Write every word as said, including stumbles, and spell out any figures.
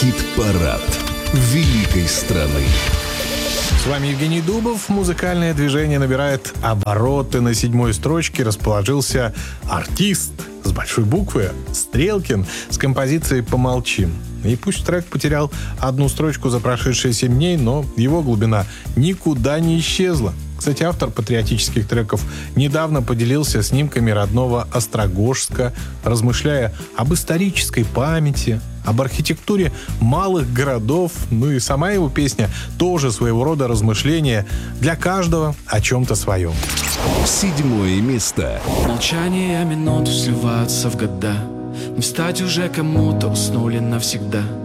Хит-парад великой страны. С вами Евгений Дубов. Музыкальное движение набирает обороты. На седьмой строчке расположился артист с большой буквы Стрелкин с композицией «Помолчим». И пусть трек потерял одну строчку за прошедшие семь дней, но его глубина никуда не исчезла. Кстати, автор патриотических треков недавно поделился снимками родного Острогожска, размышляя об исторической памяти, об архитектуре малых городов. Ну и сама его песня тоже своего рода размышление для каждого о чем-то своем. Седьмое место. Молчание минут сливаются в года. Не встать уже кому-то, уснули навсегда.